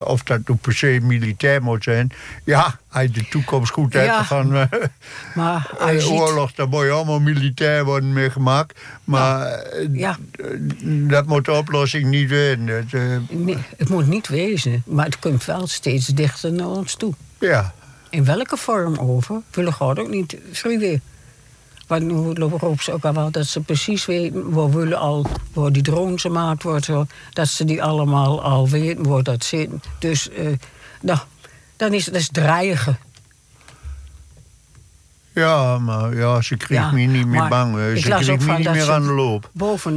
of dat nu per se militair moet zijn. Ja, als je de toekomst goed hebt van maar oorlog, dan moet je allemaal militair worden meegemaakt. Maar dat moet de oplossing niet zijn. Nee, het moet niet wezen, maar het komt wel steeds dichter naar ons toe. Ja. In welke vorm over, willen gewoon ook niet vrijwillig. Want nu roepen ze ook al wel dat ze precies weten waar die drones gemaakt worden, dat ze die allemaal al weten waar dat zit. Dus dan is het dreigen. Ja, maar ze kreeg me niet meer bang. Ze kreeg me niet meer aan de loop. Boven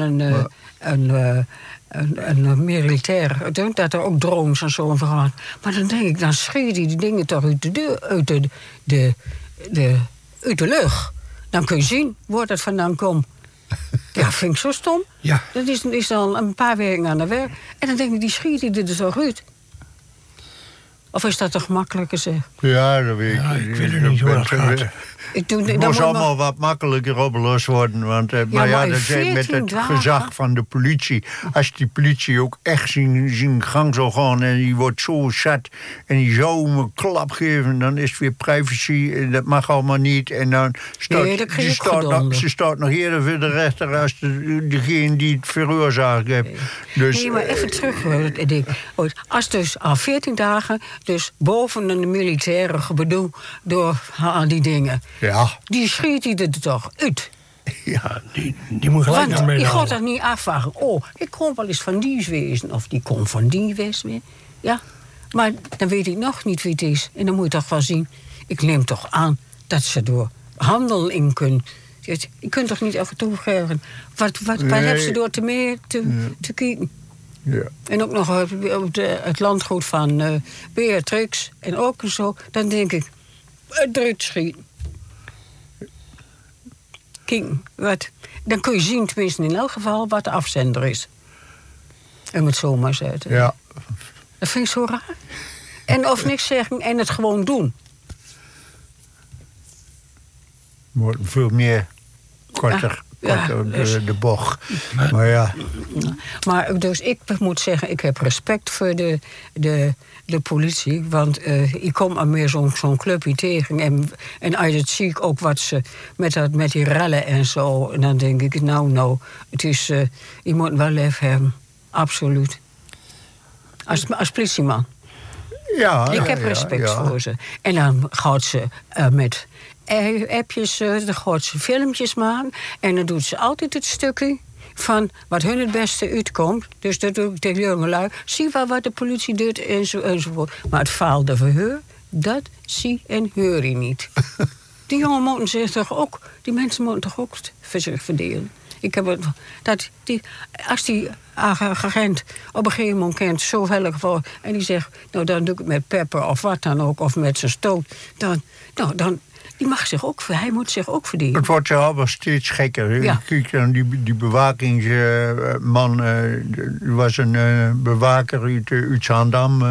een militair, ik denk dat er ook drones en zo van gaan. Maar dan denk ik, dan schiet die dingen toch uit de lucht. Dan kun je zien waar dat vandaan komt. Ja, vind ik zo stom. Ja. Dat is al een paar weken aan de werk. En dan denk ik, die schiet die er toch uit. Of is dat toch makkelijker, zeg? Ja, dat weet ik. Ja, ik weet het niet hoe dat gaat. Het moest allemaal wat makkelijker opgelost worden. Want dat zijn met het gezag van de politie. Als die politie ook echt zijn gang zou gaan en die wordt zo zat en die zou hem een klap geven, dan is het weer privacy. Dat mag allemaal niet. En dan ze staat nog eerder voor de rechter als degene die het veroorzaakt heeft. Dus, nee, maar even terug. Als dus al 14 dagen dus boven een militaire gebedoel door al die dingen. Ja. Die schiet hij er toch uit. Ja, die moet gelijk naar mij. Je gaat dat niet afvragen. Oh, ik kon wel eens van die wezen. Of die kon van die wezen. Ja, maar dan weet ik nog niet wie het is. En dan moet je toch wel zien. Ik neem toch aan dat ze door handel in kunnen. Je kunt toch niet af en toe geven. Wat hebben ze door te kijken? Ja. En ook nog op het landgoed van Beatrix. En ook zo. Dan denk ik, eruit schieten. Kijk, dan kun je zien, tenminste in elk geval, wat de afzender is. Om het zo maar zeggen. Ja. Dat vind ik zo raar. En of niks zeggen en het gewoon doen. Wordt veel meer korter de bocht. Maar ja. Maar dus ik moet zeggen, ik heb respect voor de politie. Want ik kom aan meer zo'n clubje tegen. En als het zie ik ook wat ze met die rellen en zo. En dan denk ik, nou, het is, je moet wel lef hebben. Absoluut. Als politieman. Ja, ik heb respect voor ze. En dan gaat ze met appjes, dan gaat ze filmpjes maken. En dan doet ze altijd het stukje van wat hun het beste uitkomt. Dus dat doe ik tegen jongelui. Zie wel wat de politie doet enzovoort. Maar het faalde verheur, dat zie en hoor je niet. Die jongen moeten zich toch ook, die mensen moeten toch ook voor zich verdelen. Ik heb als die agent op een gegeven moment zo hellig wordt en die zegt, nou dan doe ik het met pepper of wat dan ook, of met zijn stoot, dan die mag zich ook, hij moet zich ook verdelen. Het wordt allemaal steeds gekker. Ja. Kijk dan, die bewakingsman, er was een bewaker uit Zaandam,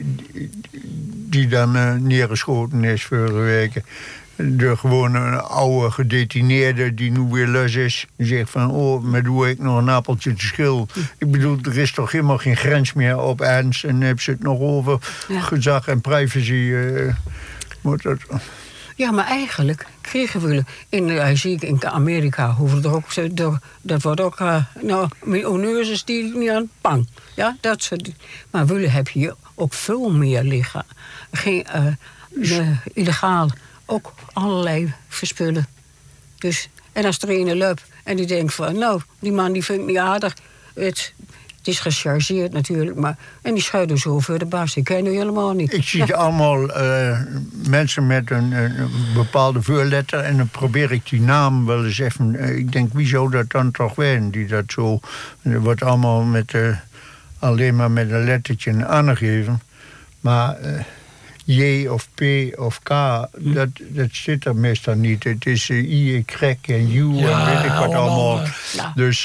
die dan neergeschoten is vorige week. De gewoon een oude gedetineerde die nu weer los is. Die zegt van, maar doe ik nog een appeltje te schil. Ik bedoel, er is toch helemaal geen grens meer op ernst. En dan heb ze het nog over gezag en privacy. Moet dat... Ja, maar eigenlijk kregen we in Amerika hoeven er ook, dat wordt ook, honneurs die niet aan pang. Ja, dat soort. Maar we hebben hier ook veel meer liggen. Geen illegaal. Ook allerlei verspullen. Dus, en als er een loopt en die denkt van, nou, die man die vind ik niet aardig. Het is gechargeerd natuurlijk, maar. En die schuiven zo voor de baas. Die ken je helemaal niet. Ik zie allemaal mensen met een bepaalde voorletter. En dan probeer ik die naam wel eens even. Ik denk, wie zou dat dan toch zijn? Die dat zo. Er wordt allemaal alleen maar met een lettertje aangegeven. Maar. J of P of K, dat zit er meestal niet. Het is I, Y en U en weet ik wat allemaal. Dus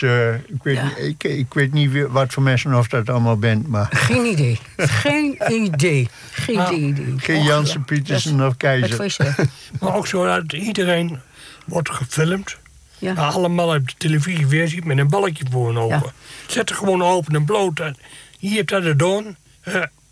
ik weet niet wat voor mensen of dat allemaal bent. Maar. Geen idee. Geen Jansen, Pietersen of Keizer. Maar ook zo dat iedereen wordt gefilmd. Ja. Allemaal op de televisie weer ziet met een balkje voor hun ogen. Zet er gewoon open en bloot. Hier hebt dat gedaan.